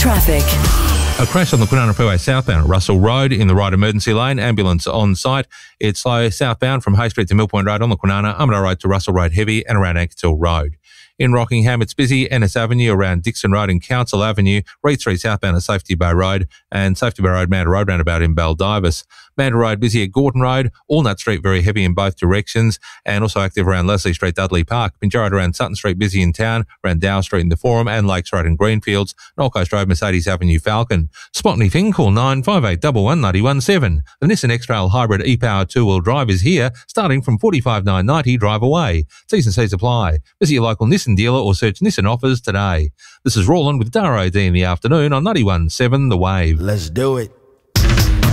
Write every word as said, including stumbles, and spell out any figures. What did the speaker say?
Traffic. A crash on the Kwinana Freeway southbound at Russell Road in the right emergency lane. Ambulance on site. It's slow southbound from Hay Street to Mill Point Road on the Kwinana, Armadale Road to Russell Road heavy and around Ankershill Road. In Rockingham, it's busy. Ennis Avenue around Dixon Road and Council Avenue. Reed Street southbound at Safety Bay Road and Safety Bay Road, Manda Road roundabout in Baldivis. Manda Road busy at Gordon Road. Allnut Street very heavy in both directions and also active around Leslie Street, Dudley Park. Pinjarra Road around Sutton Street busy in town, around Dow Street in the Forum and Lakes Road and Greenfields. Knoll Coast Road, Mercedes Avenue, Falcon. Spot anything, call nine five eight one one, nine one seven. The Nissan X-Trail Hybrid e-Power two-wheel drive is here, starting from forty-five thousand nine hundred ninety dollars drive away. T's and C's apply. Visit your local Nissan dealer or search Nissan offers today. This is Roland with Dara O D in the afternoon on ninety-one point seven The Wave. Let's do it.